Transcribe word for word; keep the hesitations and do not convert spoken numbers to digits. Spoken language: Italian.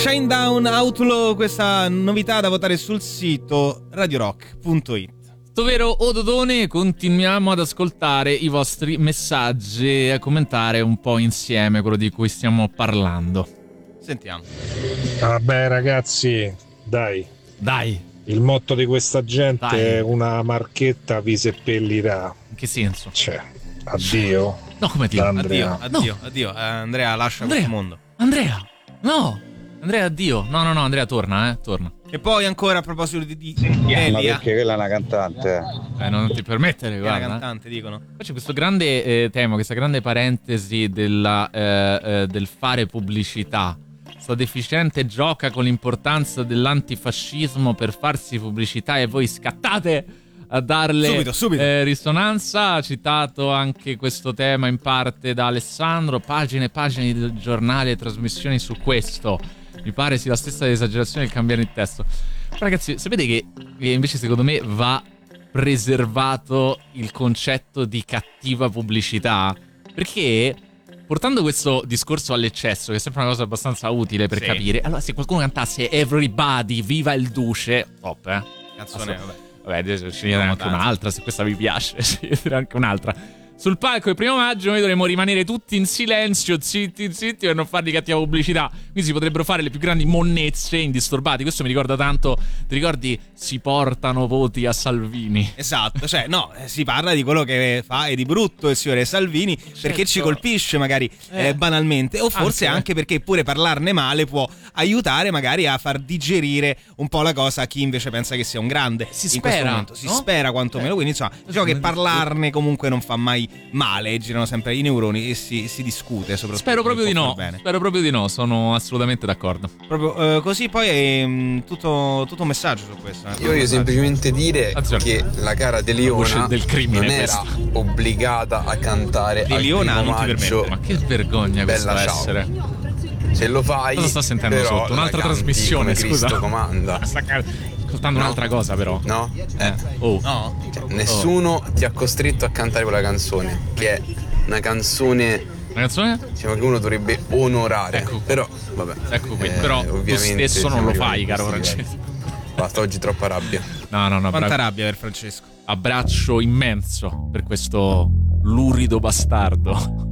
Shinedown Outlaw, questa novità da votare sul sito radio rock punto it. Dovvero Ododone, continuiamo ad ascoltare i vostri messaggi e a commentare un po' insieme quello di cui stiamo parlando. Sentiamo. Vabbè ragazzi, dai. Dai. Il motto di questa gente Dai. è una marchetta vi seppellirà. In che senso? Cioè, addio. No, come dire? Addio, Andrea. addio, No. addio. Eh, Andrea, lascia Andrea. questo mondo. Andrea, no. Andrea, addio. No, no, no, Andrea, torna, eh, torna. E poi ancora a proposito di, di Ma Elia, perché quella è una cantante? Eh, non ti permettere, che è una guarda. cantante, dicono. Poi c'è questo grande eh, tema, questa grande parentesi della, eh, eh, del fare pubblicità. Sta deficiente gioca con l'importanza dell'antifascismo per farsi pubblicità e voi scattate a darle Subito, subito. eh, risonanza. Ha citato anche questo tema in parte da Alessandro, pagine e pagine di giornali e trasmissioni su questo. Mi pare sia la stessa esagerazione del cambiare il testo. Però ragazzi, sapete che invece secondo me va preservato il concetto di cattiva pubblicità? Perché portando questo discorso all'eccesso, che è sempre una cosa abbastanza utile per Sì. capire, allora se qualcuno cantasse Everybody, viva il duce, top, eh? Canzone, Assolut- vabbè. Vabbè, adesso scegliere No, anche tanto. un'altra, se questa vi piace, scegliere anche un'altra. Sul palco il primo maggio noi dovremmo rimanere tutti in silenzio, zitti zitti, per non fargli cattiva pubblicità. Quindi si potrebbero fare le più grandi monnezze indisturbati. Questo mi ricorda tanto, ti ricordi? Si portano voti a Salvini. Esatto, cioè no, eh, si parla di quello che fa e di brutto il signore Salvini, perché ci colpisce magari eh, Eh. banalmente, o forse Anche. anche perché pure parlarne male può aiutare magari a far digerire un po' la cosa a chi invece pensa che sia un grande. Si in questo spera, momento. Si no? spera quantomeno, Eh. quindi insomma diciamo che parlarne comunque non fa mai male, girano sempre i neuroni e si, si discute soprattutto. Spero proprio di può no. far bene. Spero proprio di no, sono assolutamente d'accordo. Proprio eh, così poi è mm, tutto, tutto un messaggio su questo. eh. Io voglio semplicemente dire Attenzione. che la cara De Leona Voce del crimine, non era questa. obbligata a cantare De al Leona, primo non ti maggio. Ma che vergogna Bella questo ciao. essere. Se lo fai, Cosa sta sentendo però sotto? la Un'altra canti trasmissione, come scusa. Cristo comanda. Sta ca- ascoltando No. un'altra cosa però. No? Eh. Oh. No? Cioè, nessuno ti ha costretto a cantare quella canzone, che è una canzone, Una canzone? diciamo, che uno dovrebbe onorare. Ecco. Però, vabbè. Ecco qui. Eh, Però tu ovviamente stesso non siamo lo arrivati fai, a caro questi Francesco. livelli. Basta, oggi troppa rabbia. No, no, no. Quanta bra- rabbia per Francesco. abbraccio immenso per questo lurido bastardo.